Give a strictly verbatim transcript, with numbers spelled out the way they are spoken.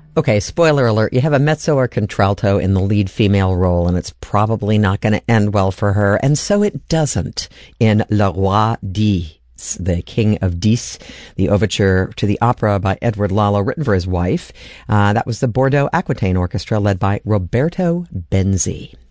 Okay, spoiler alert, you have a mezzo or contralto in the lead female role, and it's probably not going to end well for her, and so it doesn't in Le Roi d'Is, the King of Dis, the overture to the opera by Edward Lalo, written for his wife. Uh, that was the Bordeaux Aquitaine Orchestra, led by Roberto Benzi.